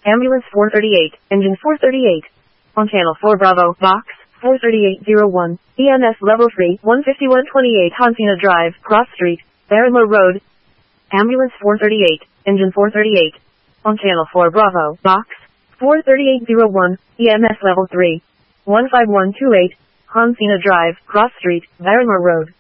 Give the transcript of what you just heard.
Ambulance 438, Engine 438. On Channel 4 Bravo, Box 43801, EMS Level 3, 15128 Hansina Drive, Cross Street, Barrymore Road. Ambulance 438, Engine 438. On Channel 4 Bravo, Box 43801, EMS Level 3, 15128, Hansina Drive, Cross Street, Barrymore Road.